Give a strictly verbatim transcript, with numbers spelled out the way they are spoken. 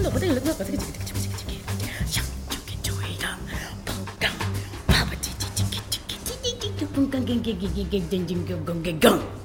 너 보다 이런 거 같아. 그치 그치 그치 그치 그치. 샹초게 조이랑 펑강 바바치치치치치치치치치 펑강갱갱갱갱갱갱갱갱갱